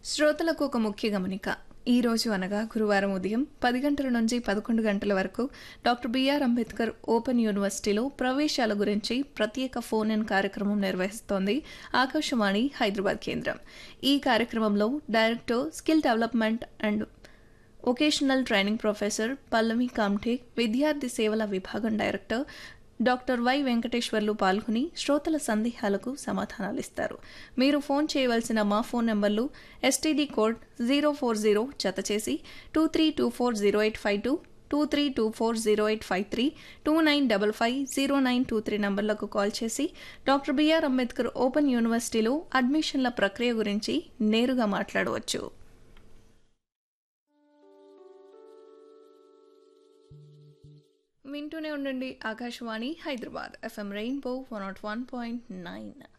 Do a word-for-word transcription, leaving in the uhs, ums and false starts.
శ్రోతలకు ఒక ముఖ్య గమనిక. ఈ రోజు అనగా గురువారం ఉదయం పది గంటల నుంచి పదకొండు గంటల వరకు డాక్టర్ బిఆర్ అంబేద్కర్ ఓపెన్ యూనివర్సిటీలో ప్రవేశాల గురించి ప్రత్యేక ఫోన్ ఇన్ కార్యక్రమం నిర్వహిస్తోంది ఆకాశవాణి హైదరాబాద్ కేంద్రం. ఈ కార్యక్రమంలో director skill development and vocational training professor పల్లవి కామ్ఠే, విద్యార్థి సేవల విభాగం డైరెక్టర్ డాక్టర్ వై వెంకటేశ్వర్లు పాల్గొని శ్రోతల సందేహాలకు సమాధానాలిస్తారు. మీరు ఫోన్ చేయవలసిన మా ఫోన్ నంబర్లు STD code zero four zero జత చేసి two three two four zero eight five two, two three two four zero eight five three, two nine double five zero nine two three నంబర్లకు call చేసి doctor BR Ambedkar open యూనివర్సిటీలో అడ్మిషన్ల ప్రక్రియ గురించి నేరుగా మాట్లాడవచ్చు. వింటూనే ఉండండి Akashvani Hyderabad FM rainbow one not one point nine.